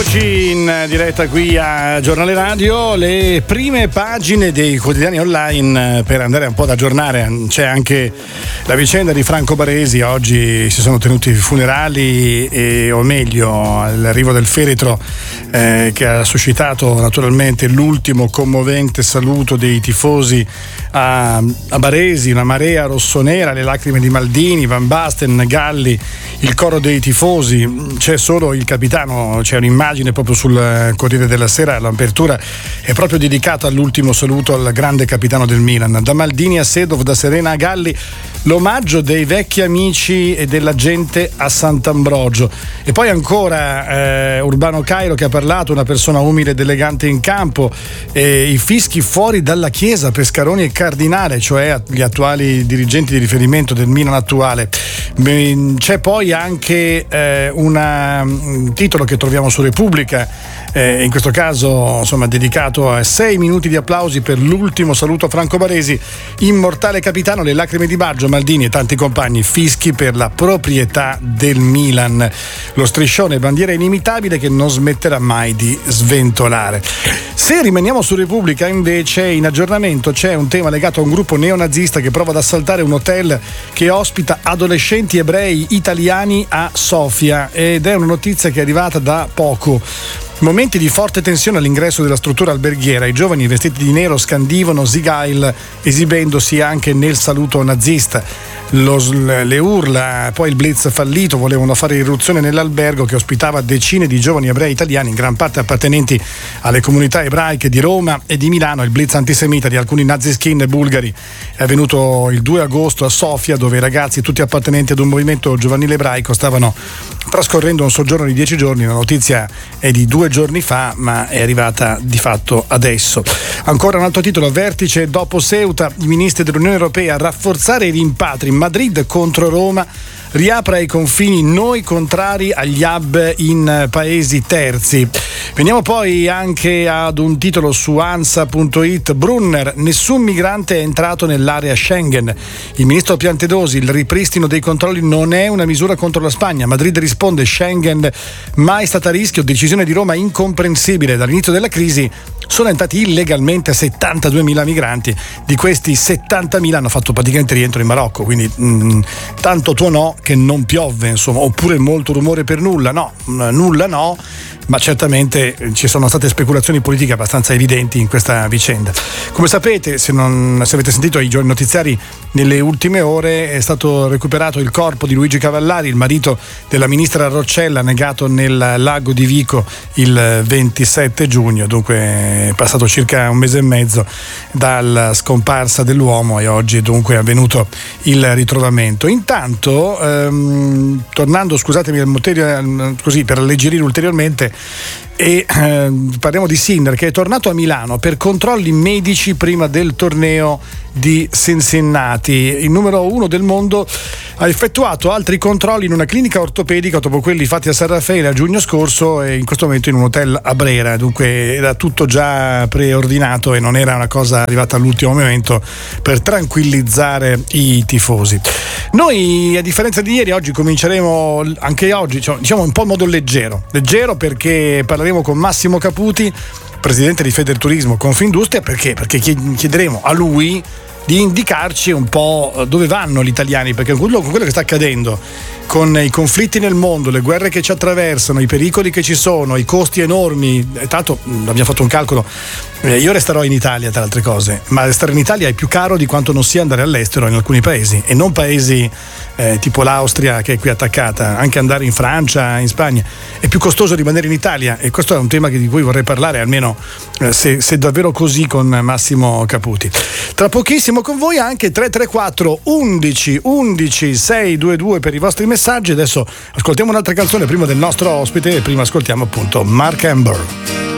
Eccoci in diretta qui a Giornale Radio, le prime pagine dei quotidiani online per andare un po' ad aggiornare. C'è anche la vicenda di Franco Baresi, oggi si sono tenuti i funerali o meglio l'arrivo del feretro che ha suscitato naturalmente l'ultimo commovente saluto dei tifosi a Baresi, una marea rossonera, le lacrime di Maldini, Van Basten, Galli, il coro dei tifosi. C'è solo il capitano, c'è un'immagine proprio sul Corriere della Sera, l'apertura è proprio dedicata all'ultimo saluto al grande capitano del Milan. Da Maldini a Sedov, da Serena a Galli, l'omaggio dei vecchi amici e della gente a Sant'Ambrogio. E poi ancora Urbano Cairo che ha parlato, una persona umile ed elegante in campo, i fischi fuori dalla chiesa, Pescaroni e Cardinale, cioè gli attuali dirigenti di riferimento del Milan attuale. C'è poi anche un titolo che troviamo su Repubblica, in questo caso insomma dedicato a 6 minuti di applausi per l'ultimo saluto a Franco Baresi, immortale capitano, le lacrime di Baggio, Maldini e tanti compagni, fischi per la proprietà del Milan, lo striscione bandiera inimitabile che non smetterà mai di sventolare. Se rimaniamo su Repubblica invece, in aggiornamento c'è un tema legato a un gruppo neonazista che prova ad assaltare un hotel che ospita adolescenti ebrei italiani a Sofia, ed è una notizia che è arrivata da poco. Momenti di forte tensione all'ingresso della struttura alberghiera, i giovani vestiti di nero scandivano Sieg Heil, esibendosi anche nel saluto nazista. Le urla, poi il blitz fallito, volevano fare irruzione nell'albergo che ospitava decine di giovani ebrei italiani, in gran parte appartenenti alle comunità ebraiche di Roma e di Milano. Il blitz antisemita di alcuni naziskin bulgari è avvenuto il 2 agosto a Sofia, dove i ragazzi, tutti appartenenti ad un movimento giovanile ebraico, stavano trascorrendo un soggiorno di 10 giorni. La notizia è di 2 giorni fa, ma è arrivata di fatto adesso. Ancora un altro titolo, vertice dopo Ceuta, i ministri dell'Unione Europea, rafforzare i rimpatri, Madrid contro Roma, riapra i confini, noi contrari agli hub in paesi terzi. Veniamo poi anche ad un titolo su ANSA.it, Brunner, nessun migrante è entrato nell'area Schengen. Il ministro Piantedosi, il ripristino dei controlli non è una misura contro la Spagna. Madrid risponde, Schengen mai stata a rischio, decisione di Roma incomprensibile. Dall'inizio della crisi sono entrati illegalmente 72.000 migranti, di questi 70.000 hanno fatto praticamente rientro in Marocco, quindi tanto tuo no che non piove, insomma, oppure molto rumore per nulla, no, ma certamente ci sono state speculazioni politiche abbastanza evidenti in questa vicenda. Come sapete, se avete sentito i giorni notiziari nelle ultime ore, è stato recuperato il corpo di Luigi Cavallari, il marito della ministra Roccella, negato nel lago di Vico il 27 giugno, dunque è passato circa un mese e mezzo dalla scomparsa dell'uomo e oggi è dunque avvenuto il ritrovamento. Intanto, tornando, scusatemi al materia, così per alleggerire ulteriormente, e parliamo di Sinner che è tornato a Milano per controlli medici prima del torneo di Cincinnati. Il numero 1 del mondo ha effettuato altri controlli in una clinica ortopedica dopo quelli fatti a San Raffaele a giugno scorso, e in questo momento in un hotel a Brera, dunque era tutto già preordinato e non era una cosa arrivata all'ultimo momento per tranquillizzare i tifosi. Noi, a differenza di ieri, oggi cominceremo anche oggi, diciamo un po' in modo leggero perché parleremo con Massimo Caputi, presidente di Federturismo Confindustria, perché chiederemo a lui di indicarci un po' dove vanno gli italiani, perché con quello che sta accadendo, con i conflitti nel mondo, le guerre che ci attraversano, i pericoli che ci sono, i costi enormi, tanto abbiamo fatto un calcolo, io resterò in Italia tra le altre cose, ma restare in Italia è più caro di quanto non sia andare all'estero in alcuni paesi, e non paesi tipo l'Austria che è qui attaccata, anche andare in Francia, in Spagna è più costoso rimanere in Italia, e questo è un tema di cui vorrei parlare, almeno se davvero così, con Massimo Caputi. Tra pochissimo con voi anche 334 11 11 622 per i vostri messaggi. Adesso ascoltiamo un'altra canzone prima del nostro ospite, e prima ascoltiamo appunto Mark Amber.